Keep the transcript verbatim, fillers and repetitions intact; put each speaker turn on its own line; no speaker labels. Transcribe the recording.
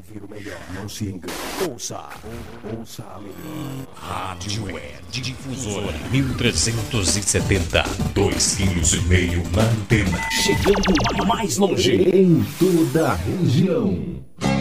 ouvir o melhor, não se engane. Ouça, ou, ouça a melhor.
Rádio Web Difusora mil trezentos e setenta, dois quilos e meio na antena.
Chegando mais longe
em toda a região.